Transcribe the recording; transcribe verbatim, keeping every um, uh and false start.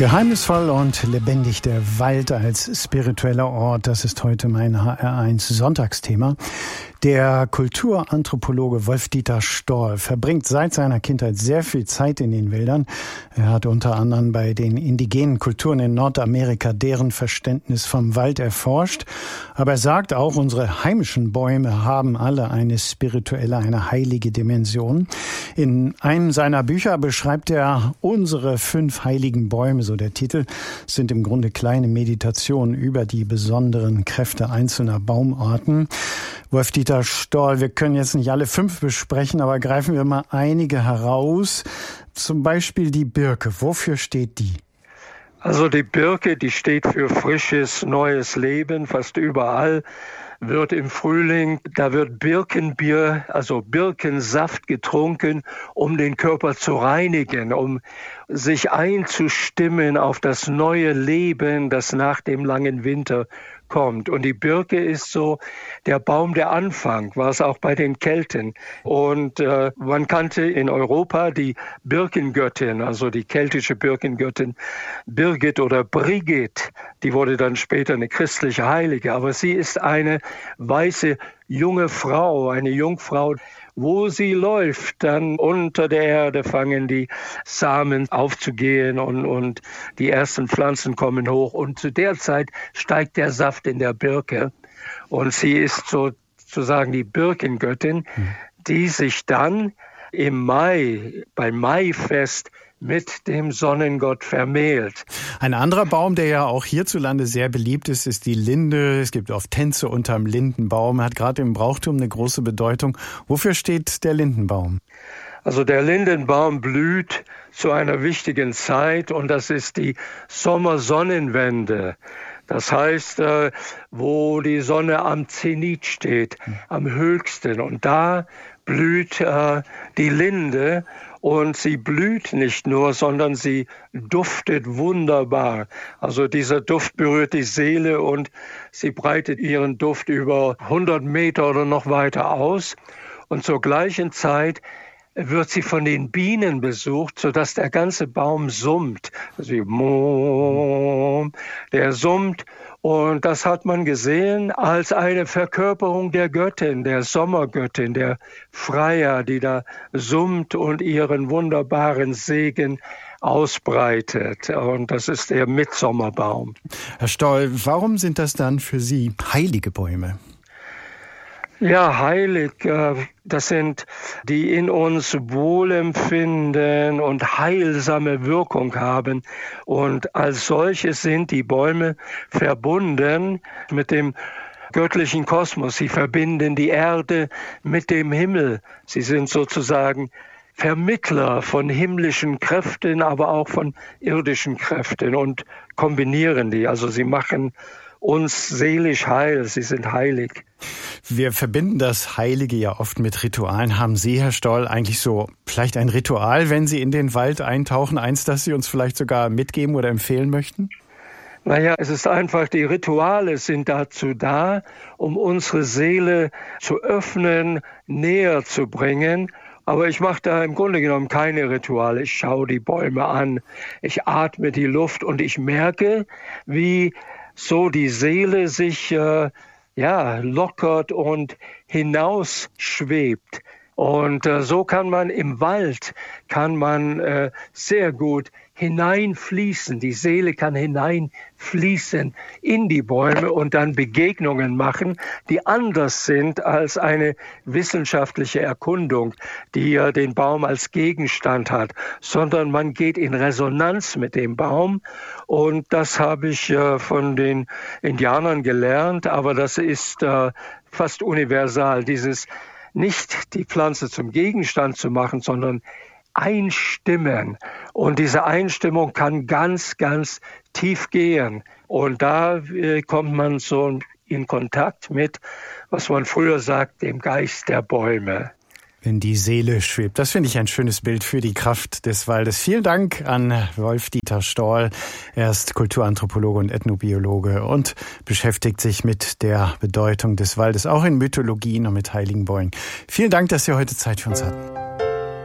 Geheimnisvoll und lebendig der Wald als spiritueller Ort, das ist heute mein H R eins Sonntagsthema. Der Kulturanthropologe Wolf-Dieter Storl verbringt seit seiner Kindheit sehr viel Zeit in den Wäldern. Er hat unter anderem bei den indigenen Kulturen in Nordamerika deren Verständnis vom Wald erforscht. Aber er sagt auch, unsere heimischen Bäume haben alle eine spirituelle, eine heilige Dimension. In einem seiner Bücher beschreibt er unsere fünf heiligen Bäume, so der Titel, sind im Grunde kleine Meditationen über die besonderen Kräfte einzelner Baumarten. Wolf-Dieter Storl, wir können jetzt nicht alle fünf besprechen, aber greifen wir mal einige heraus. Zum Beispiel die Birke. Wofür steht die? Also die Birke, die steht für frisches, neues Leben. Fast überall wird im Frühling, da wird Birkenbier, also Birkensaft getrunken, um den Körper zu reinigen, um sich einzustimmen auf das neue Leben, das nach dem langen Winter kommt. Und die Birke ist so der Baum der Anfang, war es auch bei den Kelten. Und äh, man kannte in Europa die Birkengöttin, also die keltische Birkengöttin Birgit oder Brigit. Die wurde dann später eine christliche Heilige. Aber sie ist eine weiße junge Frau, eine Jungfrau. Wo sie läuft, dann unter der Erde fangen die Samen aufzugehen und, und die ersten Pflanzen kommen hoch. Und zu der Zeit steigt der Saft in der Birke. Und sie ist sozusagen die Birkengöttin, die sich dann im Mai, beim Maifest, mit dem Sonnengott vermählt. Ein anderer Baum, der ja auch hierzulande sehr beliebt ist, ist die Linde. Es gibt oft Tänze unterm Lindenbaum. Er hat gerade im Brauchtum eine große Bedeutung. Wofür steht der Lindenbaum? Also der Lindenbaum blüht zu einer wichtigen Zeit und das ist die Sommersonnenwende. Das heißt, äh, wo die Sonne am Zenit steht, am höchsten. Und da blüht äh, die Linde. Und sie blüht nicht nur, sondern sie duftet wunderbar. Also dieser Duft berührt die Seele und sie breitet ihren Duft über hundert Meter oder noch weiter aus. Und zur gleichen Zeit wird sie von den Bienen besucht, sodass der ganze Baum summt. Also der summt. Und das hat man gesehen als eine Verkörperung der Göttin, der Sommergöttin, der Freya, die da summt und ihren wunderbaren Segen ausbreitet. Und das ist der Mitsommerbaum. Herr Storl, warum sind das dann für Sie heilige Bäume? Ja, heilig, das sind die in uns Wohlempfinden und heilsame Wirkung haben. Und als solche sind die Bäume verbunden mit dem göttlichen Kosmos. Sie verbinden die Erde mit dem Himmel. Sie sind sozusagen Vermittler von himmlischen Kräften, aber auch von irdischen Kräften und kombinieren die. Also sie machen uns seelisch heil, sie sind heilig. Wir verbinden das Heilige ja oft mit Ritualen. Haben Sie, Herr Storl, eigentlich so vielleicht ein Ritual, wenn Sie in den Wald eintauchen, eins, das Sie uns vielleicht sogar mitgeben oder empfehlen möchten? Naja, es ist einfach, die Rituale sind dazu da, um unsere Seele zu öffnen, näher zu bringen. Aber ich mache da im Grunde genommen keine Rituale. Ich schaue die Bäume an, ich atme die Luft und ich merke, wie so die Seele sich äh, ja lockert und hinausschwebt. Und äh, so kann man im Wald, kann man äh, sehr gut hineinfließen. Die Seele kann hineinfließen in die Bäume und dann Begegnungen machen, die anders sind als eine wissenschaftliche Erkundung, die ja den Baum als Gegenstand hat, sondern man geht in Resonanz mit dem Baum. Und das habe ich äh, von den Indianern gelernt, aber das ist äh, fast universal, dieses nicht die Pflanze zum Gegenstand zu machen, sondern einstimmen. Und diese Einstimmung kann ganz, ganz tief gehen. Und da äh, kommt man so in Kontakt mit, was man früher sagt, dem Geist der Bäume. Wenn die Seele schwebt. Das finde ich ein schönes Bild für die Kraft des Waldes. Vielen Dank an Wolf-Dieter Storl. Er ist Kulturanthropologe und Ethnobiologe und beschäftigt sich mit der Bedeutung des Waldes, auch in Mythologien und mit heiligen Bäumen. Vielen Dank, dass Sie heute Zeit für uns hatten.